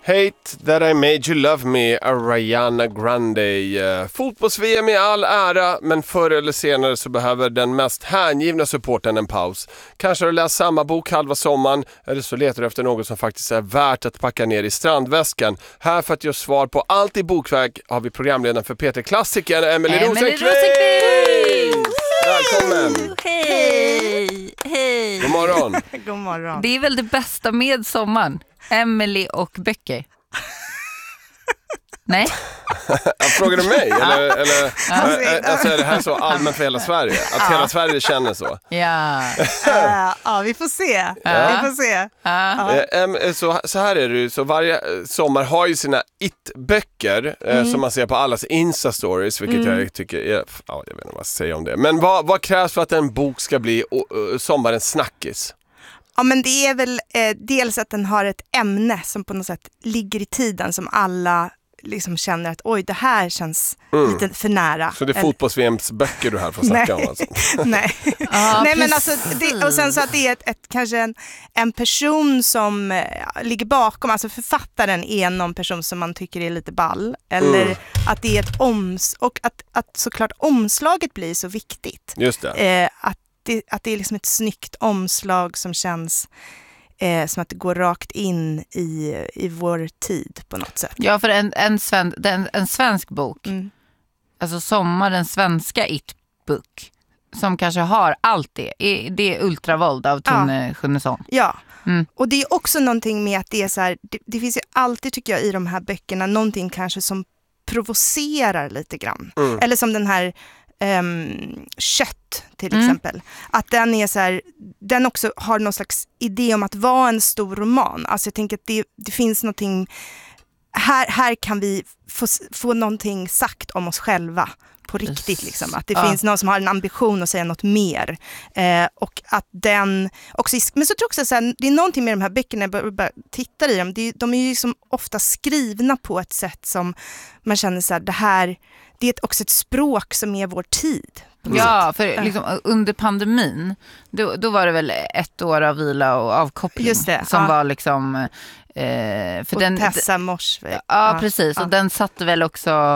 Hate that I made you love me, Ariana Grande. Fotbolls-VM i all ära, men förr eller senare så behöver den mest hängivna supporten en paus. Kanske har du läst samma bok halva sommaren, eller så letar du efter något som faktiskt är värt att packa ner i strandväskan. Här för att ge svar på allt i bokväg har vi programledaren för P3-klassikern, Emelie Rosenqvist! Välkommen! Hej! Hej! God morgon! God morgon. Det är väl det bästa med sommaren. Emelie och böcker. Nej? Frågar du mig? Eller alltså är det här så allmänt för hela Sverige? Att hela Sverige känner så? Ja. Ja, vi får se. Vi får se. Så här är det ju. Så varje sommar har ju sina it-böcker som man ser på allas Insta-stories, vilket jag tycker är... Ja, jag vet inte vad jag ska säga om det. Men vad krävs för att en bok ska bli sommarens snackis? Ja, men det är väl dels att den har ett ämne som på något sätt ligger i tiden, som alla liksom känner att oj, det här känns lite för nära. Så det är fotbolls-VMs böcker du här får snacka om alltså? Nej. Nej, men alltså och sen så att det är kanske en person som ligger bakom, alltså författaren är någon person som man tycker är lite ball, eller att det är och att såklart omslaget blir så viktigt. Just det. Att det är liksom ett snyggt omslag som känns som att det går rakt in i vår tid på något sätt. Ja, för en svensk bok, alltså sommarens svenska it-book, som kanske har allt det är Ultravåld av Tone Schunnesson. Ja, och det är också någonting med att det är så här, det finns ju alltid, tycker jag, i de här böckerna någonting kanske som provocerar lite grann. Eller som den här Kött till exempel, att den är så här, den också har någon slags idé om att vara en stor roman. Alltså jag tänker att det finns någonting här kan vi få någonting sagt om oss själva på riktigt liksom, att det finns någon som har en ambition att säga något mer, och att den också, men så tror jag också så här, det är någonting med de här böckerna, jag bara tittar i dem, de är ju liksom ofta skrivna på ett sätt som man känner så här, det är också ett språk som är vår tid. Ja, för liksom, under pandemin då var det väl ett år av vila och avkoppling. Just det, som var liksom för och den, Tessa Morsvik. Ja, precis. Och den satte väl också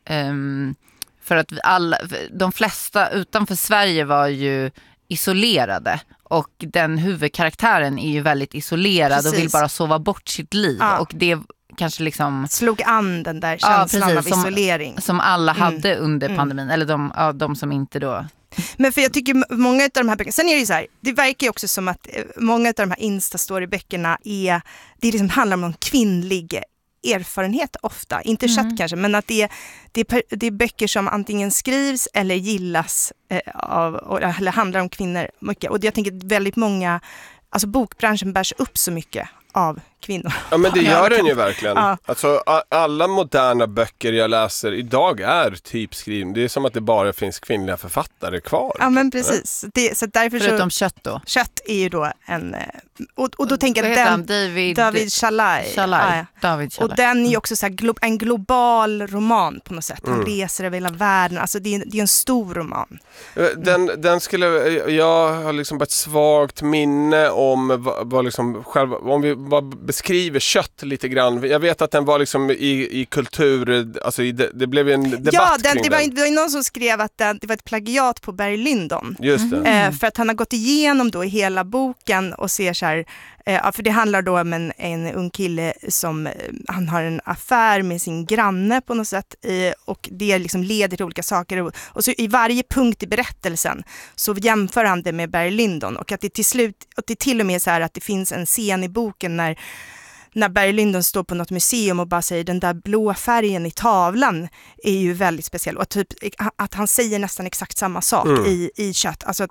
för att de flesta utanför Sverige var ju isolerade, och den huvudkaraktären är ju väldigt isolerad och vill bara sova bort sitt liv, och det kanske liksom slog an den där känslan av isolering som alla hade under pandemin, eller de som inte då. Men för jag tycker många av de här böckerna, sen är det ju så här, det verkar ju också som att många av de här Insta-story-böckerna det liksom handlar om någon kvinnlig erfarenhet ofta, inte kött kanske, men att det är böcker som antingen skrivs eller gillas eller handlar om kvinnor mycket, och jag tänker att väldigt många, alltså bokbranschen bärs upp så mycket av kvinnor. Ja, men det gör den ju verkligen. Ja. Alltså alla moderna böcker jag läser idag är typ skrivna. Det är som att det bara finns kvinnliga författare kvar. Ja, men precis. Så därför förutom Kött då. Kött är ju då en... Och då tänker jag David Shalai. David Shalai. Och den är ju också så här en global roman på något sätt. Han reser över hela världen. Alltså det är en stor roman. Den skulle... Jag har liksom bara ett svagt minne om vad liksom själva... Om vi beskriver Kött lite grann. Jag vet att den var liksom i kultur, alltså det blev en debatt kring det var ju någon som skrev att det var ett plagiat på Barry Lyndon. Just det. För att han har gått igenom då hela boken och ser så här, för det handlar då om en ung kille som han har en affär med sin granne på något sätt, och det liksom leder till olika saker, och så i varje punkt i berättelsen så jämför han det med Barry Lyndon, och att det till slut, och det är till och med så här att det finns en scen i boken när Barry Lyndon står på något museum och bara säger den där blå färgen i tavlan är ju väldigt speciell, och typ att han säger nästan exakt samma sak i Kött, alltså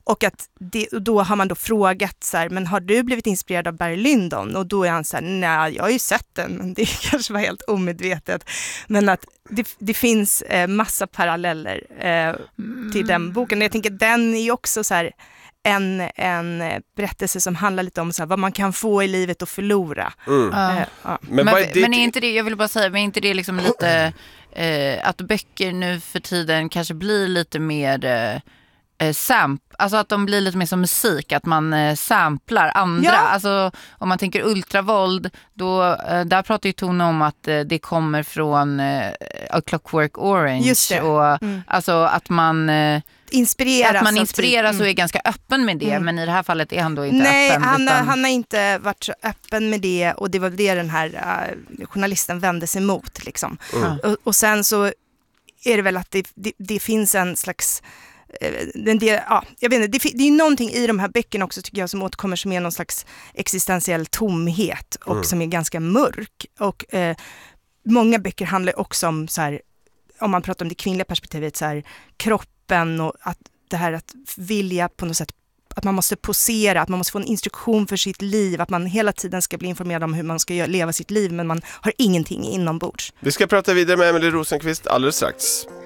då har man då frågat så här, men har du blivit inspirerad av Barry Lyndon? Och då är han så här, nej, jag har ju sett den, men det kanske var helt omedvetet, men att det finns massa paralleller till den boken. Jag tänker den är ju också så här en berättelse som handlar lite om så här, vad man kan få i livet och förlora. Men är inte det, jag vill bara säga, men är inte det liksom lite att böcker nu för tiden kanske blir lite mer alltså att de blir lite mer som musik, att man samplar andra. Ja. Alltså om man tänker ultravåld, då där pratar ju Tone om att det kommer från A Clockwork Orange. Just det. Och alltså att man inspireras och är ganska öppen med det, men i det här fallet är han då inte öppen. Nej, han har inte varit så öppen med det, och det var det den här journalisten vände sig emot liksom. Och sen så är det väl att det finns en slags jag vet inte, det är någonting i de här böckerna också, tycker jag, som återkommer, som är någon slags existentiell tomhet och som är ganska mörk. Och många böcker handlar också om så här, om man pratar om det kvinnliga perspektivet, så här, kroppen och att det här att vilja på något sätt, att man måste posera, att man måste få en instruktion för sitt liv, att man hela tiden ska bli informerad om hur man ska leva sitt liv, men man har ingenting inombords. Vi ska prata vidare med Emelie Rosenqvist alldeles strax.